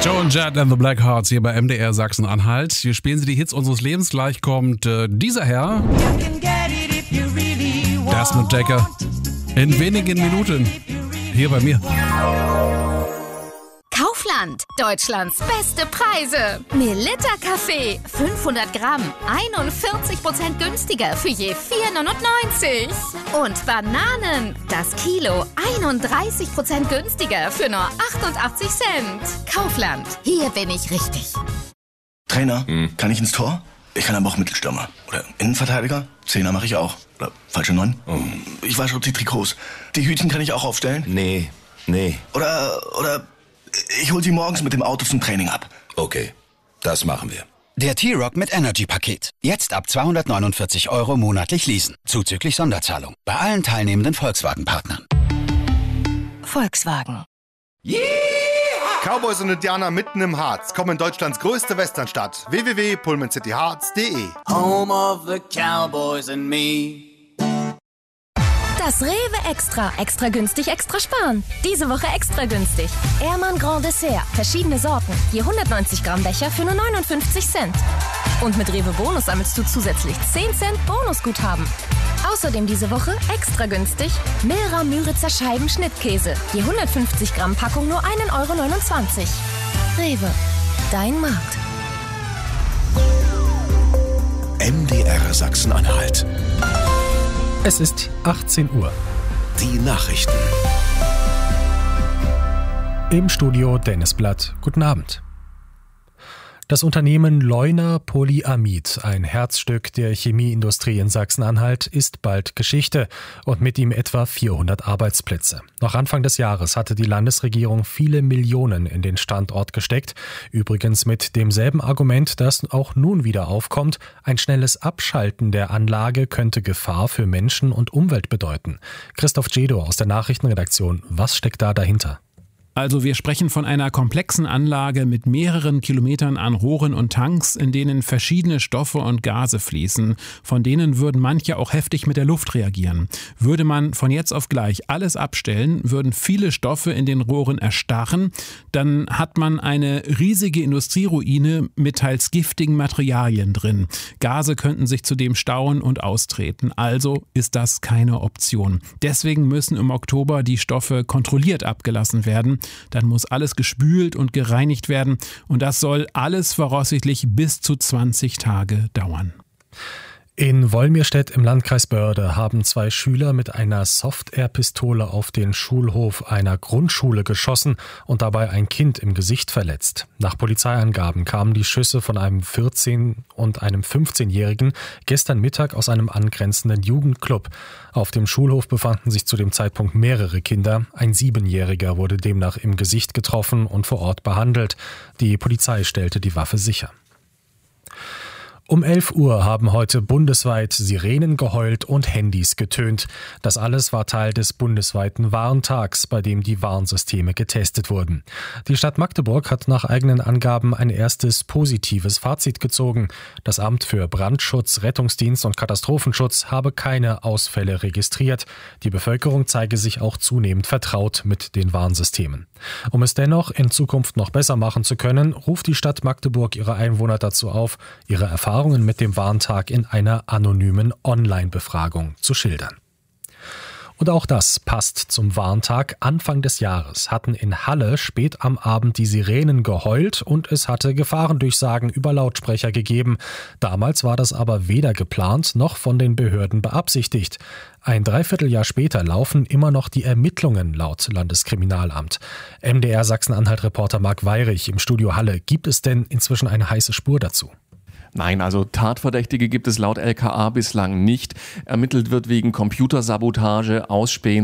Joan Jett and the Blackhearts hier bei MDR Sachsen-Anhalt. Hier spielen sie die Hits unseres Lebens. Gleich kommt dieser Herr, Desmond Dekker, in wenigen Minuten hier bei mir. Kaufland, Deutschlands beste Preise. Melitta Kaffee, 500 Gramm, 41% günstiger für je 4,99. Und Bananen, das Kilo, 31% günstiger für nur 88 Cent. Kaufland, hier bin ich richtig. Trainer, kann ich ins Tor? Ich kann aber auch Mittelstürmer. Oder Innenverteidiger? Zehner mache ich auch. Oder falsche 9? Ich wasche die Trikots. Die Hütchen kann ich auch aufstellen? Nee. Oder ich hol sie morgens mit dem Auto zum Training ab. Okay, das machen wir. Der T-Rock mit Energy-Paket. Jetzt ab 249 € monatlich leasen. Zuzüglich Sonderzahlung. Bei allen teilnehmenden Volkswagen-Partnern. Volkswagen. Yeah! Cowboys und Indianer mitten im Harz kommen in Deutschlands größte Westernstadt. www.pullmancityharz.de. Home of the Cowboys and me. Das Rewe Extra. Extra günstig, extra sparen. Diese Woche extra günstig. Ehrmann Grand Dessert. Verschiedene Sorten. Je 190 Gramm Becher für nur 59 Cent. Und mit Rewe Bonus sammelst du zusätzlich 10 Cent Bonusguthaben. Außerdem diese Woche extra günstig Milra Müritzer Scheiben Schnittkäse. Je 150 Gramm Packung nur 1,29 €. Rewe. Dein Markt. MDR Sachsen-Anhalt. Es ist 18 Uhr. Die Nachrichten. Im Studio Dennis Blatt. Guten Abend. Das Unternehmen Leuna Polyamid, ein Herzstück der Chemieindustrie in Sachsen-Anhalt, ist bald Geschichte und mit ihm etwa 400 Arbeitsplätze. Noch Anfang des Jahres hatte die Landesregierung viele Millionen in den Standort gesteckt. Übrigens mit demselben Argument, das auch nun wieder aufkommt: ein schnelles Abschalten der Anlage könnte Gefahr für Menschen und Umwelt bedeuten. Christoph Jedo aus der Nachrichtenredaktion. Was steckt da dahinter? Also wir sprechen von einer komplexen Anlage mit mehreren Kilometern an Rohren und Tanks, in denen verschiedene Stoffe und Gase fließen. Von denen würden manche auch heftig mit der Luft reagieren. Würde man von jetzt auf gleich alles abstellen, würden viele Stoffe in den Rohren erstarren. Dann hat man eine riesige Industrieruine mit teils giftigen Materialien drin. Gase könnten sich zudem stauen und austreten. Also ist das keine Option. Deswegen müssen im Oktober die Stoffe kontrolliert abgelassen werden. Dann muss alles gespült und gereinigt werden und das soll alles voraussichtlich bis zu 20 Tage dauern. In Wolmirstedt im Landkreis Börde haben 2 Schüler mit einer Soft-Air-Pistole auf den Schulhof einer Grundschule geschossen und dabei ein Kind im Gesicht verletzt. Nach Polizeiangaben kamen die Schüsse von einem 14- und einem 15-Jährigen gestern Mittag aus einem angrenzenden Jugendclub. Auf dem Schulhof befanden sich zu dem Zeitpunkt mehrere Kinder. Ein 7-Jähriger wurde demnach im Gesicht getroffen und vor Ort behandelt. Die Polizei stellte die Waffe sicher. Um 11 Uhr haben heute bundesweit Sirenen geheult und Handys getönt. Das alles war Teil des bundesweiten Warntags, bei dem die Warnsysteme getestet wurden. Die Stadt Magdeburg hat nach eigenen Angaben ein erstes positives Fazit gezogen. Das Amt für Brandschutz, Rettungsdienst und Katastrophenschutz habe keine Ausfälle registriert. Die Bevölkerung zeige sich auch zunehmend vertraut mit den Warnsystemen. Um es dennoch in Zukunft noch besser machen zu können, ruft die Stadt Magdeburg ihre Einwohner dazu auf, ihre Erfahrungen mit dem Warntag in einer anonymen Online-Befragung zu schildern. Und auch das passt zum Warntag. Anfang des Jahres hatten in Halle spät am Abend die Sirenen geheult und es hatte Gefahrendurchsagen über Lautsprecher gegeben. Damals war das aber weder geplant noch von den Behörden beabsichtigt. Ein Dreivierteljahr später laufen immer noch die Ermittlungen laut Landeskriminalamt. MDR Sachsen-Anhalt-Reporter Marc Weyrich im Studio Halle. Gibt es denn inzwischen eine heiße Spur dazu? Nein, also Tatverdächtige gibt es laut LKA bislang nicht. Ermittelt wird wegen Computersabotage, Ausspähen